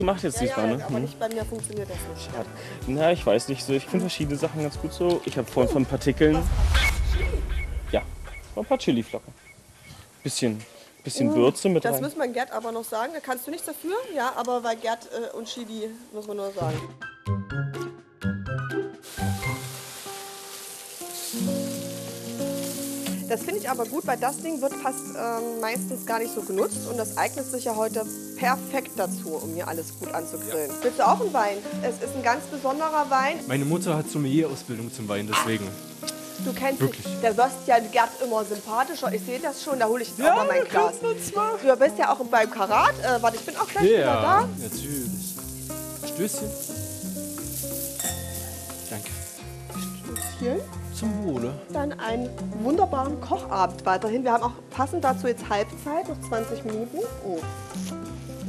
Macht jetzt diesmal, ne? aber nicht bei mir funktioniert das nicht. Schade. Na, ich weiß nicht so. Ich finde verschiedene Sachen ganz gut so. Ich habe vorhin von Partikeln. Ja, ein paar Chiliflocken. Bisschen Würze mit Das rein. muss man Gerd aber noch sagen. Da kannst du nichts dafür, ja, aber bei Gerd und Chili muss man nur sagen. Das finde ich aber gut, weil das Ding wird fast meistens gar nicht so genutzt und das eignet sich ja heute perfekt dazu, um hier alles gut anzugrillen. Ja. Willst du auch einen Wein? Es ist ein ganz besonderer Wein. Meine Mutter hat Sommelier-Ausbildung zum Wein, deswegen. Du kennst Wirklich? dich, der wirst ja Gerd immer sympathischer. Ich sehe das schon, da hole ich jetzt auch mal mein Glas. Du bist ja auch beim Karat. Warte, ich bin auch gleich wieder da. Ja, natürlich. Stößchen. Danke. Stößchen. Zum Wohle. Dann einen wunderbaren Kochabend weiterhin. Wir haben auch passend dazu jetzt Halbzeit, noch 20 Minuten. Oh.